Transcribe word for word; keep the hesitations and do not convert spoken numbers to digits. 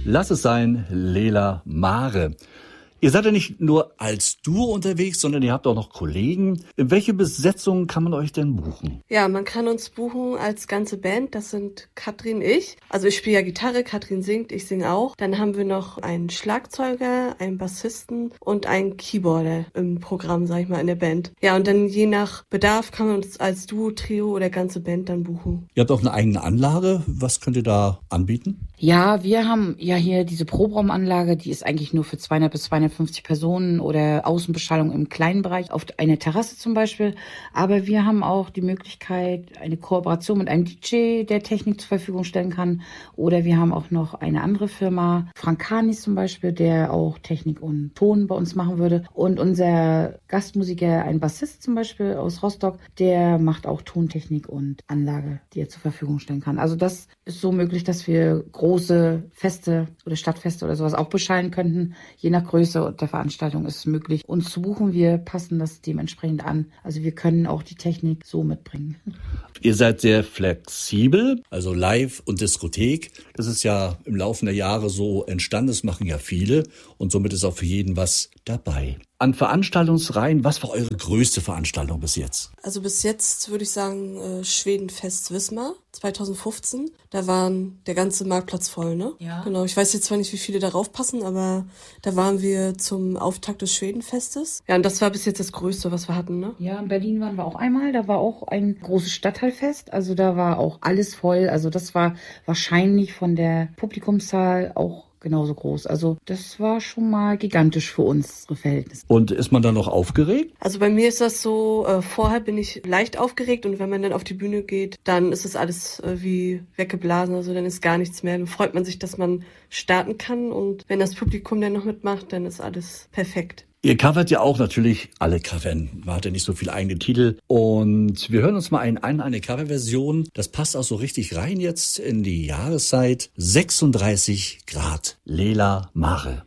Lass es sein, Lela Mare. Ihr seid ja nicht nur als Duo unterwegs, sondern ihr habt auch noch Kollegen. In welche Besetzung kann man euch denn buchen? Ja, man kann uns buchen als ganze Band. Das sind Katrin, ich. Also ich spiele ja Gitarre, Katrin singt, ich singe auch. Dann haben wir noch einen Schlagzeuger, einen Bassisten und einen Keyboarder im Programm, sag ich mal, in der Band. Ja, und dann je nach Bedarf kann man uns als Duo, Trio oder ganze Band dann buchen. Ihr habt auch eine eigene Anlage. Was könnt ihr da anbieten? Ja, wir haben ja hier diese Proberaumanlage, die ist eigentlich nur für zweihundert bis zweihundertfünfzig Personen oder Außenbeschallung im kleinen Bereich, auf einer Terrasse zum Beispiel. Aber wir haben auch die Möglichkeit, eine Kooperation mit einem D J, der Technik zur Verfügung stellen kann. Oder wir haben auch noch eine andere Firma, Frankanis zum Beispiel, der auch Technik und Ton bei uns machen würde. Und unser Gastmusiker, ein Bassist zum Beispiel aus Rostock, der macht auch Tontechnik und Anlage, die er zur Verfügung stellen kann. Also das ist so möglich, dass wir große Feste oder Stadtfeste oder sowas auch beschallen könnten. Je nach Größe der Veranstaltung ist es möglich, uns zu buchen. Wir passen das dementsprechend an. Also wir können auch die Technik so mitbringen. Ihr seid sehr flexibel, also Live und Diskothek. Das ist ja im Laufe der Jahre so entstanden. Das machen ja viele und somit ist auch für jeden was dabei. An Veranstaltungsreihen, was war eure größte Veranstaltung bis jetzt? Also bis jetzt würde ich sagen äh, Schwedenfest Wismar zwanzig fünfzehn. Da waren der ganze Marktplatz voll, ne? Ja. Genau, ich weiß jetzt zwar nicht, wie viele darauf passen, aber da waren wir zum Auftakt des Schwedenfestes. Ja, und das war bis jetzt das Größte, was wir hatten, ne? Ja, in Berlin waren wir auch einmal. Da war auch ein großes Stadtteilfest. Also da war auch alles voll. Also das war wahrscheinlich von der Publikumszahl auch genauso groß. Also das war schon mal gigantisch für unsere Verhältnisse. Und ist man da noch aufgeregt? Also bei mir ist das so, äh, vorher bin ich leicht aufgeregt und wenn man dann auf die Bühne geht, dann ist es alles äh, wie weggeblasen, also dann ist gar nichts mehr. Dann freut man sich, dass man starten kann und wenn das Publikum dann noch mitmacht, dann ist alles perfekt. Ihr covert ja auch natürlich, alle covern, man hat ja nicht so viele eigene Titel. Und wir hören uns mal einen an, eine Coverversion. Das passt auch so richtig rein jetzt in die Jahreszeit. sechsunddreißig Grad, Lela Mare.